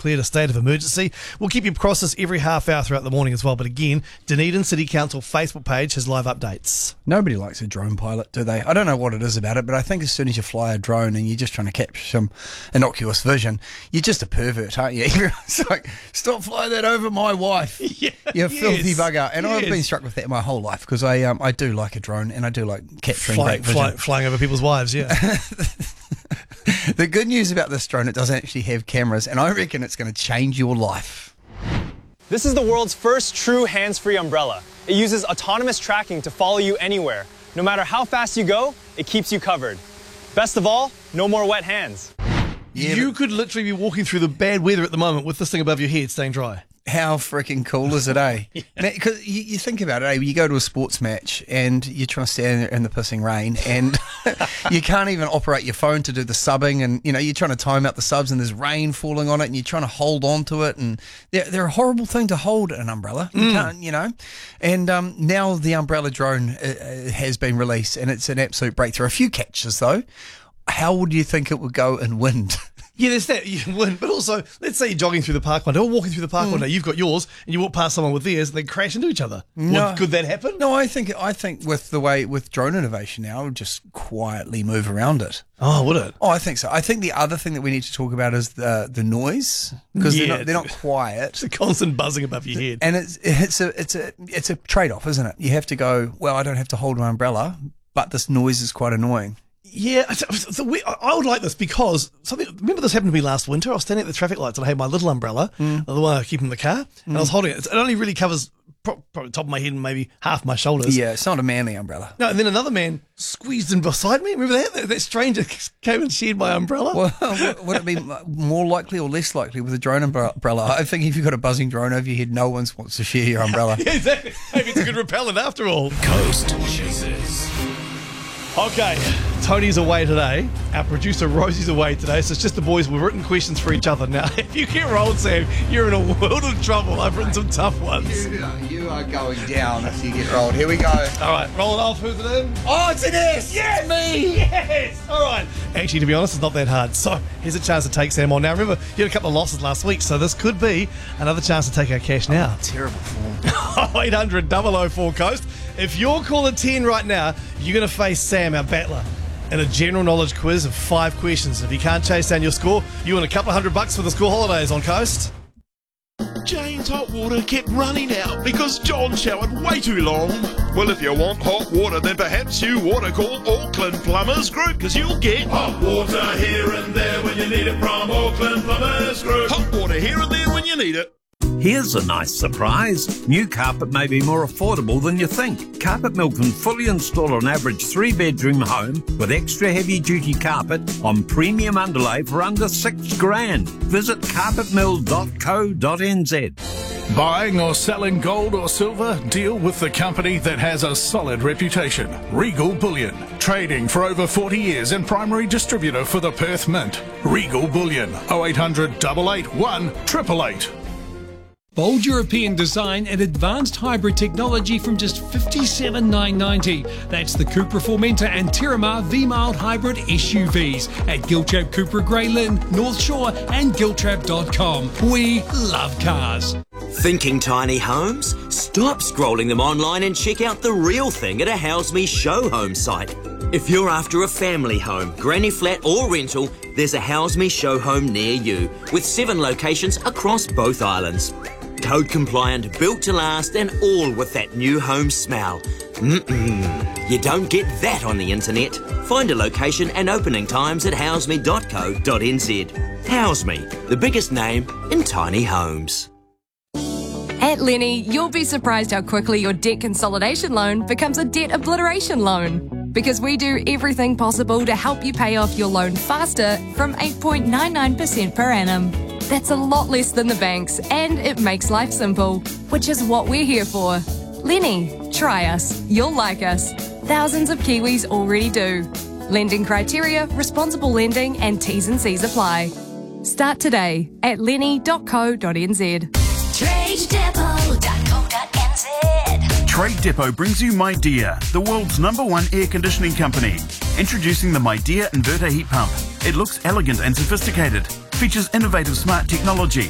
declared a state of emergency. We'll keep you across this every half hour throughout the morning as well. But again, Dunedin City Council Facebook page has live updates. Nobody likes a drone pilot, do they? I don't know what it is about it, but I think as soon as you fly a drone and you're just trying to capture some innocuous vision, you're just a pervert, aren't you? It's like, stop flying that over my wife. Yeah, you filthy bugger. And I've been struck with that my whole life because I do like a drone and I do like capturing great vision. Flying over people's wives, yeah. The good news about this drone, it doesn't actually have cameras, and I reckon it's going to change your life. This is the world's first true hands-free umbrella. It uses autonomous tracking to follow you anywhere. No matter how fast you go, it keeps you covered. Best of all, no more wet hands. Yeah, you could literally be walking through the bad weather at the moment with this thing above your head staying dry. How freaking cool is it, eh? Because you think about it, eh? You go to a sports match and you're trying to stand in the pissing rain and you can't even operate your phone to do the subbing, and you're trying to time out the subs and there's rain falling on it and you're trying to hold on to it, and they're a horrible thing to hold an umbrella. You can't, And now the umbrella drone has been released and it's an absolute breakthrough. A few catches though. How would you think it would go in wind? Yeah, there's that. You can win, but also, let's say you're jogging through the park one day or walking through the park one day. You've got yours, and you walk past someone with theirs, and they crash into each other. No. Could that happen? No, I think with drone innovation now, it would just quietly move around it. Oh, would it? Oh, I think so. I think the other thing that we need to talk about is the noise, because they're not quiet. It's a constant buzzing above your head, and it's a trade-off, isn't it? You have to go, well, I don't have to hold my umbrella, but this noise is quite annoying. Yeah, I would like this because remember this happened to me last winter. I was standing at the traffic lights and I had my little umbrella, the one I keep in the car, and I was holding it. It only really covers probably the top of my head and maybe half my shoulders. Yeah, it's not a manly umbrella. No, and then another man squeezed in beside me. Remember that? That stranger came and shared my umbrella. Well, would it be more likely or less likely with a drone umbrella? I think if you've got a buzzing drone over your head, no one wants to share your umbrella. Yeah, exactly. Maybe it's a good repellent after all. Coast Chasers. Okay, Tony's away today. Our producer Rosie's away today, so it's just the boys with written questions for each other. Now, if you get rolled, Sam, you're in a world of trouble. I've written some tough ones. You are going down if you get rolled. Here we go. All right, roll it off. Who's it in? Oh, it's an S. Yes, me. Yes. All right. Actually, to be honest, it's not that hard. So here's a chance to take Sam on. Now, remember, you had a couple of losses last week, so this could be another chance to take our cash now. Terrible form. 800 004 Coast. If you're caller 10 right now, you're going to face Sam, our battler, in a general knowledge quiz of 5 questions. If you can't chase down your score, you win a couple of $100 for the school holidays on Coast. Jane's hot water kept running out because John showered way too long. Well, if you want hot water, then perhaps you ought to call Auckland Plumbers Group, because you'll get hot water here and there when you need it from Auckland Plumbers Group. Hot water here and there when you need it. Here's a nice surprise. New carpet may be more affordable than you think. Carpet Mill can fully install an average 3-bedroom home with extra heavy-duty carpet on premium underlay for under $6,000. Visit carpetmill.co.nz. Buying or selling gold or silver? Deal with the company that has a solid reputation. Regal Bullion. Trading for over 40 years and primary distributor for the Perth Mint. Regal Bullion. 0800 881 888. Bold European design and advanced hybrid technology from just $57,990. That's the Cupra Formentor and Terramar V-Mild Hybrid SUVs at Giltrap Cupra Grey Lynn, North Shore and Giltrap.com. We love cars. Thinking tiny homes? Stop scrolling them online and check out the real thing at a House Me Show Home site. If you're after a family home, granny flat or rental, there's a House Me Show Home near you with 7 locations across both islands. Code compliant, built to last, and all with that new home smell. You don't get that on the internet. Find a location and opening times at houseme.co.nz. House Me, the biggest name in tiny homes. At Lenny, you'll be surprised how quickly your debt consolidation loan becomes a debt obliteration loan. Because we do everything possible to help you pay off your loan faster from 8.99% per annum. That's a lot less than the banks, and it makes life simple, which is what we're here for. Lenny, try us. You'll like us. Thousands of Kiwis already do. Lending criteria, responsible lending, and T's and C's apply. Start today at lenny.co.nz. TradeDepot.co.nz. Trade Depot brings you MyDear, the world's #1 air conditioning company. Introducing the MyDear Inverter Heat Pump. It looks elegant and sophisticated. Features innovative smart technology